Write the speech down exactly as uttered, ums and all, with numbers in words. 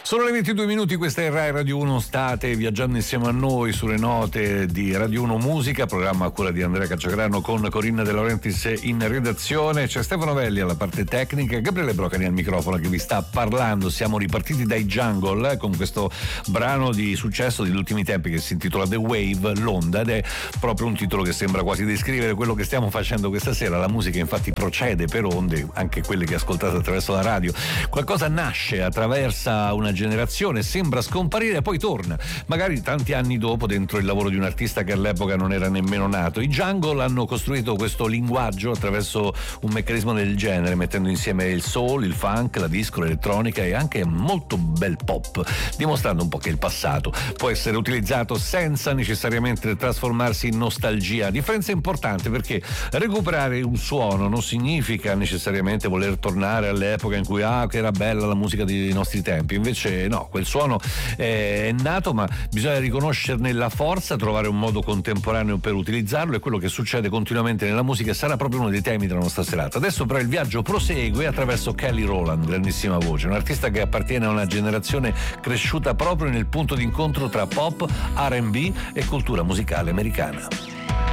Sono le ventidue minuti, questa è Rai Radio uno, state viaggiando insieme a noi sulle note di Radio uno Musica, programma a cura di Andrea Cacciagrano con Corinna De Laurentiis in redazione. C'è Stefano Velli alla parte tecnica, Gabriele Brocani al microfono che vi sta parlando. Siamo ripartiti dai Jungle eh, con questo brano di successo degli ultimi tempi che si intitola The Wave, l'onda, ed è proprio un titolo che sembra quasi descrivere quello che stiamo facendo questa sera. La musica infatti procede per onde, anche quelle che ascoltate attraverso la radio. Qualcosa nasce, attraversa una generazione, sembra scomparire e poi torna, magari tanti anni dopo, dentro il lavoro di un artista che all'epoca non era nemmeno nato. I Jungle hanno costruito questo linguaggio attraverso un meccanismo del genere, mettendo insieme il soul, il funk, la disco, l'elettronica e anche molto bel pop, dimostrando un po' che il passato può essere utilizzato senza necessariamente trasformarsi in nostalgia. Differenza importante, perché recuperare un suono non significa necessariamente voler tornare all'epoca in cui ah che era bella la musica dei nostri tempi. Invece no, quel suono è nato, ma bisogna riconoscerne la forza, trovare un modo contemporaneo per utilizzarlo. È quello che succede continuamente nella musica e sarà proprio uno dei temi della nostra serata. Adesso però il viaggio prosegue attraverso Kelly Rowland, grandissima voce, un artista che appartiene a una generazione cresciuta proprio nel punto d'incontro tra pop, R and B e cultura musicale americana.